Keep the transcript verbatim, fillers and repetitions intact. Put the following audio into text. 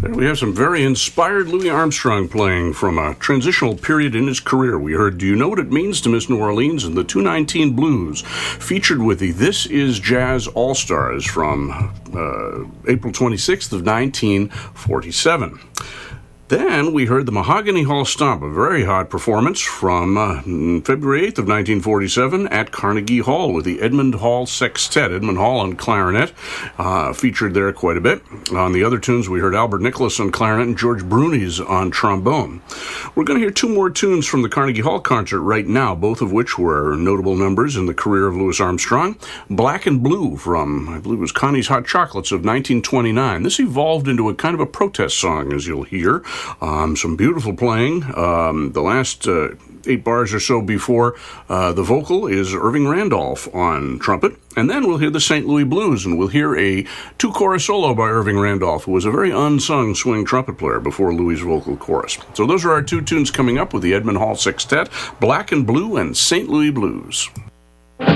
We have some very inspired Louis Armstrong playing from a transitional period in his career. We heard Do You Know What It Means to Miss New Orleans and the two nineteen Blues, featured with the This Is Jazz All-Stars from uh, April twenty-sixth of nineteen forty-seven. Then we heard the Mahogany Hall Stomp, a very hot performance from uh, February eighth of nineteen forty-seven at Carnegie Hall with the Edmund Hall Sextet. Edmund Hall on clarinet, uh, featured there quite a bit. On the other tunes, we heard Albert Nicholas on clarinet and George Bruni's on trombone. We're going to hear two more tunes from the Carnegie Hall concert right now, both of which were notable numbers in the career of Louis Armstrong. Black and Blue from, I believe it was Connie's Hot Chocolates of nineteen twenty-nine. This evolved into a kind of a protest song, as you'll hear. Um, some beautiful playing. Um, the last uh, eight bars or so before uh, the vocal is Irving Randolph on trumpet. And then we'll hear the Saint Louis Blues, and we'll hear a two-chorus solo by Irving Randolph, who was a very unsung swing trumpet player before Louis' vocal chorus. So those are our two tunes coming up with the Edmund Hall Sextet, Black and Blue and Saint Louis Blues.